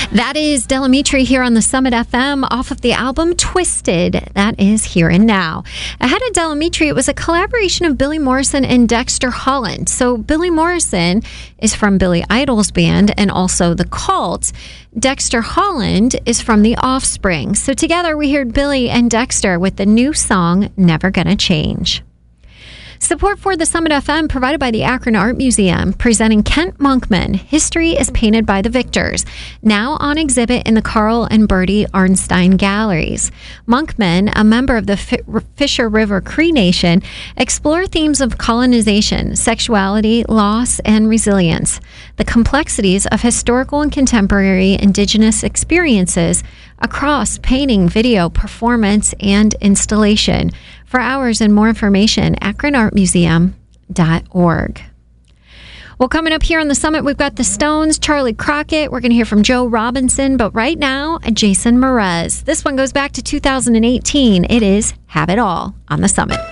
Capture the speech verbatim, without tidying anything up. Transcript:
That is Delamitri here on the Summit F M off of the album Twisted. That is Here and Now. Ahead of Delamitri, it was a collaboration of Billy Morrison and Dexter Holland. So Billy Morrison is from Billy Idol's band and also The Cult. Dexter Holland is from The Offspring. So together we heard Billy and Dexter with the new song, Never Gonna Change. Support for the Summit F M provided by the Akron Art Museum, presenting Kent Monkman, History is Painted by the Victors, now on exhibit in the Carl and Bertie Arnstein Galleries. Monkman, a member of the F- Fisher River Cree Nation, explore themes of colonization, sexuality, loss, and resilience, the complexities of historical and contemporary Indigenous experiences across painting, video, performance, and installation. For hours and more information, akron art museum dot org. Well, coming up here on the Summit, we've got the Stones, Charlie Crockett. We're going to hear from Joe Robinson, but right now, Jason Mraz. This one goes back to two thousand eighteen. It is Have It All on the Summit.